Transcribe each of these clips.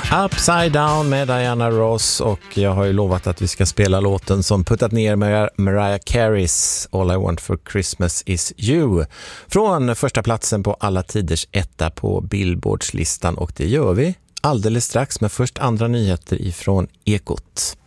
Upside Down med Diana Ross, och jag har ju lovat att vi ska spela låten som puttat ner Mariah Careys All I Want for Christmas is You från första platsen på alla tiders etta på Billboardslistan, och det gör vi alldeles strax, med först andra nyheter ifrån Ekot.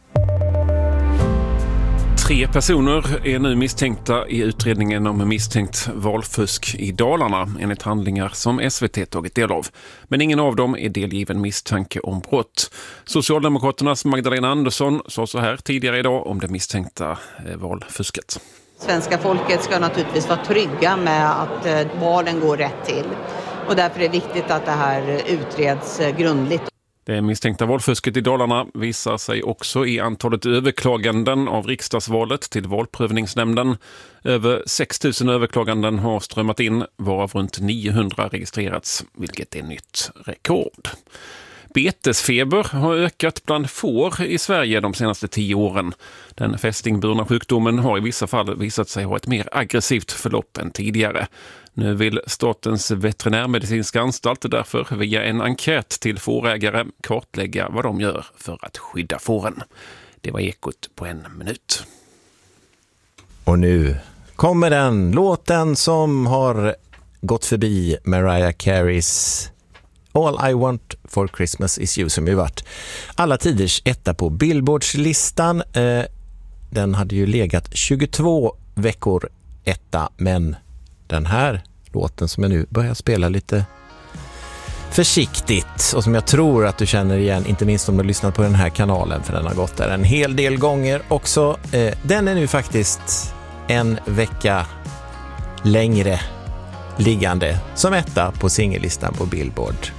3 personer är nu misstänkta i utredningen om misstänkt valfusk i Dalarna enligt handlingar som SVT tagit del av. Men ingen av dem är delgiven misstanke om brott. Socialdemokraternas Magdalena Andersson sa så här tidigare idag om det misstänkta valfusket. Svenska folket ska naturligtvis vara trygga med att valen går rätt till. Och därför är det viktigt att det här utreds grundligt. Det misstänkta valfusket i Dalarna visar sig också i antalet överklaganden av riksdagsvalet till valprövningsnämnden. Över 6 000 överklaganden har strömmat in, varav runt 900 registrerats, vilket är nytt rekord. Betesfeber har ökat bland får i Sverige de senaste 10 åren. Den fästingburna sjukdomen har i vissa fall visat sig ha ett mer aggressivt förlopp än tidigare. Nu vill Statens veterinärmedicinska anstalt därför via en enkät till fårägare kartlägga vad de gör för att skydda fåren. Det var Ekot på 1 minut. Och nu kommer den låten som har gått förbi Mariah Careys All I Want for Christmas is You, som ju varit alla tiders etta på Billboardslistan. Den hade ju legat 22 veckor etta, men den här låten som jag nu börjar spela lite försiktigt, och som jag tror att du känner igen, inte minst om du har lyssnat på den här kanalen, för den har gått där en hel del gånger också. Den är nu faktiskt en vecka längre liggande som etta på singellistan på Billboard.